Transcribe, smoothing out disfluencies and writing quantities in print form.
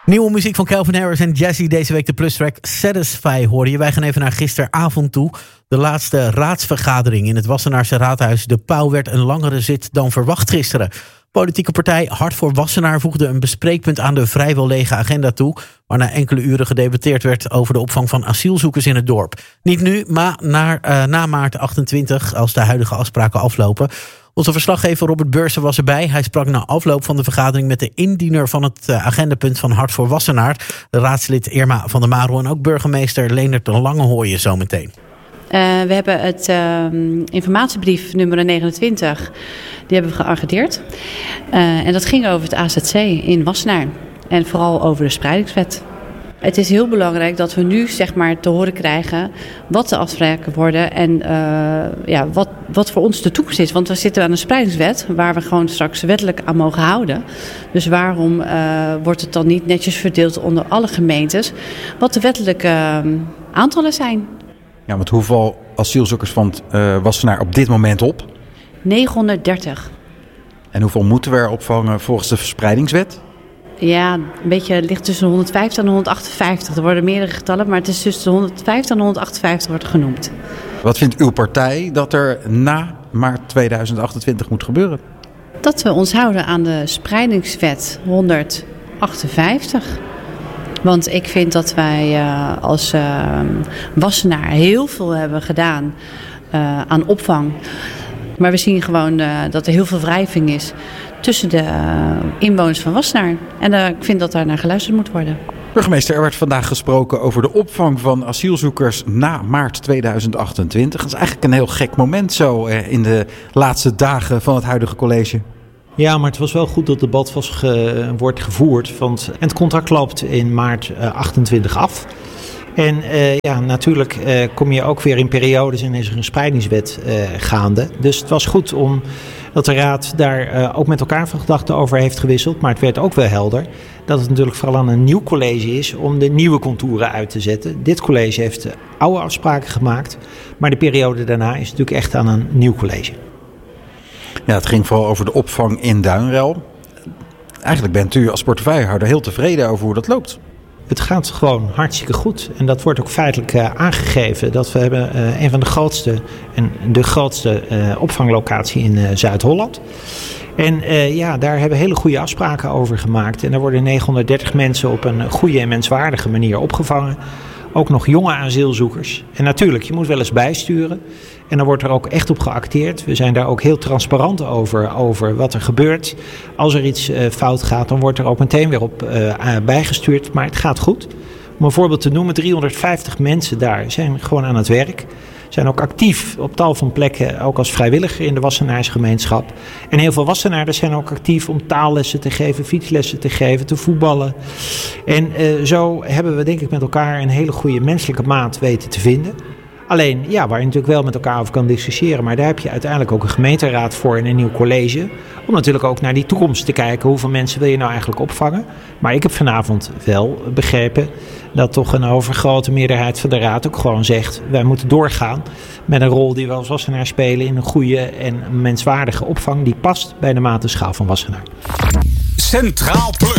Nieuwe muziek van Calvin Harris en Jazzy. Deze week de plustrack Satisfy hoorde je. Wij gaan even naar gisteravond toe. De laatste raadsvergadering in het Wassenaarse raadhuis. De Pauw werd een langere zit dan verwacht gisteren. Politieke partij Hart voor Wassenaar voegde een bespreekpunt aan de vrijwel lege agenda toe, waarna enkele uren gedebatteerd werd over de opvang van asielzoekers in het dorp. Niet nu, maar na maart 28, als de huidige afspraken aflopen. Onze verslaggever Robert Beursen was erbij. Hij sprak na afloop van de vergadering met de indiener van het agendapunt van Hart voor Wassenaar, de raadslid Irma van der Marel en ook burgemeester Leendert de Lange hoor je zo meteen. We hebben het informatiebrief nummer 29, die hebben we geagendeerd. En dat ging over het AZC in Wassenaar. En vooral over de spreidingswet. Het is heel belangrijk dat we nu zeg maar te horen krijgen wat de afspraken worden en wat voor ons de toekomst is. Want we zitten aan een spreidingswet waar we gewoon straks wettelijk aan mogen houden. Dus waarom wordt het dan niet netjes verdeeld onder alle gemeentes wat de wettelijke aantallen zijn? Ja, want hoeveel asielzoekers van Wassenaar op dit moment op? 930. En hoeveel moeten we er opvangen volgens de verspreidingswet? Ja, een beetje ligt tussen 150 en 158. Er worden meerdere getallen, maar het is tussen de 150 en 158 wordt genoemd. Wat vindt uw partij dat er na maart 2028 moet gebeuren? Dat we ons houden aan de spreidingswet 158. Want ik vind dat wij als Wassenaar heel veel hebben gedaan aan opvang. Maar we zien gewoon dat er heel veel wrijving is tussen de inwoners van Wassenaar. En ik vind dat daar naar geluisterd moet worden. Burgemeester, er werd vandaag gesproken over de opvang van asielzoekers na maart 2028. Dat is eigenlijk een heel gek moment zo in de laatste dagen van het huidige college. Ja, maar het was wel goed dat het debat wordt gevoerd. Want het contract loopt in maart 28 af. En natuurlijk kom je ook weer in periodes en is er een spreidingswet gaande. Dus het was goed dat de Raad daar ook met elkaar van gedachten over heeft gewisseld. Maar het werd ook wel helder dat het natuurlijk vooral aan een nieuw college is om de nieuwe contouren uit te zetten. Dit college heeft oude afspraken gemaakt, maar de periode daarna is natuurlijk echt aan een nieuw college. Ja, het ging vooral over de opvang in Duinrel. Eigenlijk bent u als portefeuillehouder heel tevreden over hoe dat loopt. Het gaat gewoon hartstikke goed. En dat wordt ook feitelijk aangegeven. Dat we hebben een van de grootste en de grootste opvanglocatie in Zuid-Holland. En daar hebben we hele goede afspraken over gemaakt. En daar worden 930 mensen op een goede en menswaardige manier opgevangen. Ook nog jonge asielzoekers. En natuurlijk, je moet wel eens bijsturen. En dan wordt er ook echt op geacteerd. We zijn daar ook heel transparant over wat er gebeurt. Als er iets fout gaat, dan wordt er ook meteen weer op bijgestuurd. Maar het gaat goed. Om een voorbeeld te noemen, 350 mensen daar zijn gewoon aan het werk. Zijn ook actief op tal van plekken, ook als vrijwilliger in de Wassenaarsgemeenschap. En heel veel Wassenaarders zijn ook actief om taallessen te geven, fietslessen te geven, te voetballen. En zo hebben we denk ik met elkaar een hele goede menselijke maat weten te vinden. Alleen, ja, waar je natuurlijk wel met elkaar over kan discussiëren, maar daar heb je uiteindelijk ook een gemeenteraad voor en een nieuw college. Om natuurlijk ook naar die toekomst te kijken. Hoeveel mensen wil je nou eigenlijk opvangen? Maar ik heb vanavond wel begrepen dat toch een overgrote meerderheid van de raad ook gewoon zegt, wij moeten doorgaan met een rol die we als Wassenaar spelen in een goede en menswaardige opvang die past bij de maat en schaal van Wassenaar. Centraal Plus.